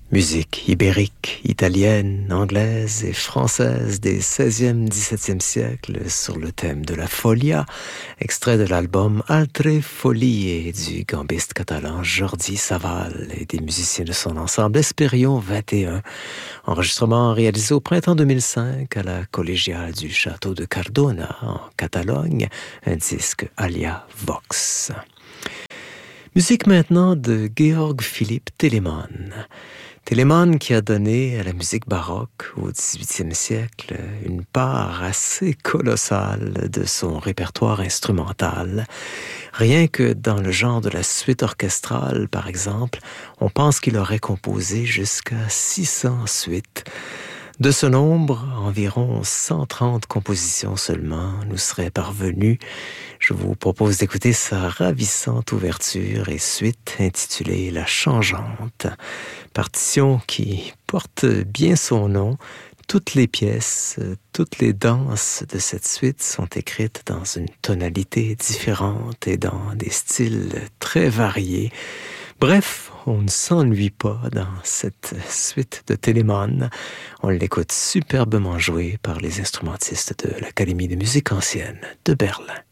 Musique ibérique, italienne, anglaise et française des 16e, 17e siècles sur le thème de la folia, extrait de l'album Altre Folie du gambiste catalan Jordi Savall et des musiciens de son ensemble Esperion 21, enregistrement réalisé au printemps 2005 à la collégiale du château de Cardona en Catalogne, un disque Alia Vox. Musique maintenant de Georg Philipp Telemann. Telemann qui a donné à la musique baroque au XVIIIe siècle une part assez colossale de son répertoire instrumental. Rien que dans le genre de la suite orchestrale, par exemple, on pense qu'il aurait composé jusqu'à 600 suites. De ce nombre, environ 130 compositions seulement nous seraient parvenues. Je vous propose d'écouter sa ravissante ouverture et suite intitulée La Changeante. Partition qui porte bien son nom. Toutes les pièces, toutes les danses de cette suite sont écrites dans une tonalité différente et dans des styles très variés. Bref, on ne s'ennuie pas dans cette suite de Telemann. On l'écoute superbement jouée par les instrumentistes de l'Académie de musique ancienne de Berlin.